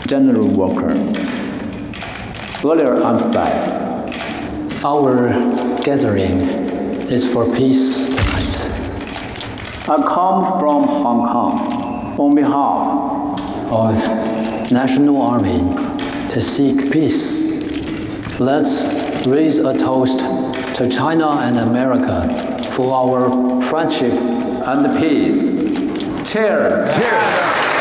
General Walker earlier emphasized. Our gathering is for peace tonight. I come from Hong Kong on behalf Of National Army to seek peace. Let's raise a toast to China and America for our friendship and peace. Cheers! Cheers!